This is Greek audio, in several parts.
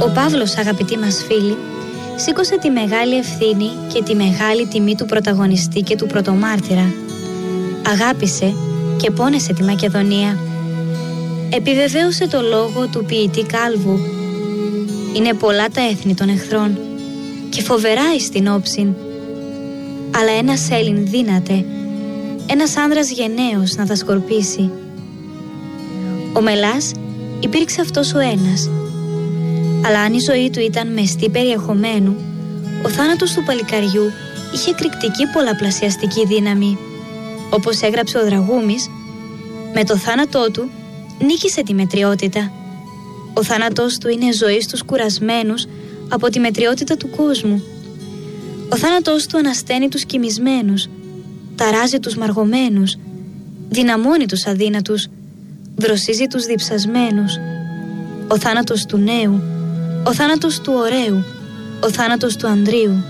Ο Παύλος, αγαπητοί μας φίλοι, σήκωσε τη μεγάλη ευθύνη και τη μεγάλη τιμή του πρωταγωνιστή και του πρωτομάρτυρα. Αγάπησε και πόνεσε τη Μακεδονία. Επιβεβαίωσε το λόγο του ποιητή Κάλβου. Είναι πολλά τα έθνη των εχθρών και φοβερά εις την όψιν. Αλλά ένας Έλλην δύναται, ένας άνδρας γενναίος να τα σκορπίσει. Ο Μελάς υπήρξε αυτός ο ένας. Αλλά αν η ζωή του ήταν μεστή περιεχομένου, ο θάνατος του παλικαριού είχε εκρηκτική πολλαπλασιαστική δύναμη. Όπως έγραψε ο Δραγούμης, με το θάνατό του νίκησε τη μετριότητα. Ο θάνατός του είναι ζωή στους κουρασμένους από τη μετριότητα του κόσμου. Ο θάνατός του ανασταίνει τους κοιμισμένους, ταράζει τους μαργωμένους, δυναμώνει τους αδύνατους, δροσίζει τους διψασμένους. Ο θάνατος του νέου, ο θάνατος του ωραίου, ο θάνατος του ανδρείου.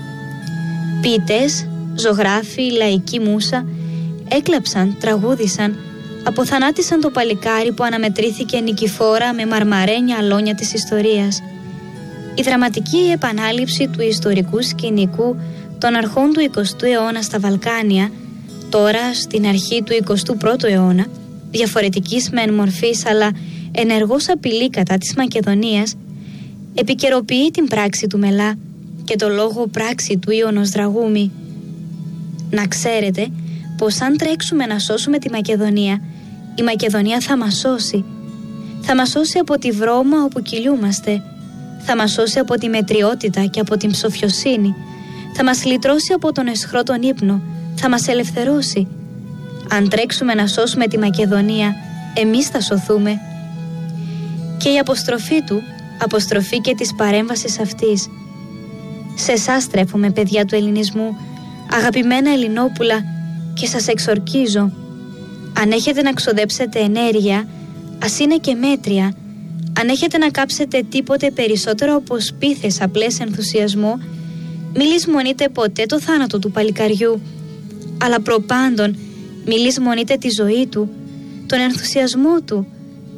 Ποιητές, ζωγράφοι, λαϊκή μούσα έκλαψαν, τραγούδισαν, αποθανάτησαν το παλικάρι που αναμετρήθηκε νικηφόρα με μαρμαρένια αλόνια της ιστορίας. Η δραματική επανάληψη του ιστορικού σκηνικού των αρχών του 20ου αιώνα στα Βαλκάνια, τώρα στην αρχή του 21ου αιώνα, διαφορετικής μεν μορφής αλλά ενεργώς απειλή κατά της Μακεδονίας, επικαιροποιεί την πράξη του Μελά και το λόγο πράξη του Ιωνος Δραγούμη. Να ξέρετε πως αν τρέξουμε να σώσουμε τη Μακεδονία, η Μακεδονία θα μας σώσει. Θα μας σώσει από τη βρώμα όπου κυλιούμαστε. Θα μας σώσει από τη μετριότητα και από την ψοφιοσύνη. Θα μας λυτρώσει από τον αισχρό τον ύπνο. Θα μας ελευθερώσει. Αν τρέξουμε να σώσουμε τη Μακεδονία, εμείς θα σωθούμε. Και η αποστροφή του, αποστροφή και της παρέμβασης αυτής. Σε εσάς στρέφομαι, παιδιά του ελληνισμού, αγαπημένα Ελληνόπουλα, και σας εξορκίζω. Αν έχετε να ξοδέψετε ενέργεια, ας είναι και μέτρια. Αν έχετε να κάψετε τίποτε περισσότερο από σπίθες απλές ενθουσιασμό, μη λησμονείτε ποτέ το θάνατο του παλικαριού, αλλά προπάντων μη λησμονείτε τη ζωή του, τον ενθουσιασμό του,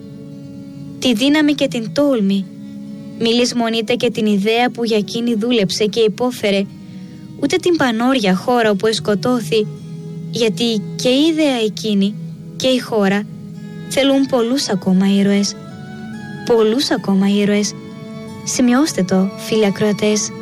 τη δύναμη και την τόλμη. Μη λησμονείτε και την ιδέα που για εκείνη δούλεψε και υπόφερε, ούτε την πανόρια χώρα όπου εσκοτώθη, γιατί και η ιδέα εκείνη και η χώρα θέλουν πολλούς ακόμα ήρωες. Πολλούς ακόμα ήρωες. Σημειώστε το, φίλοι ακροατές.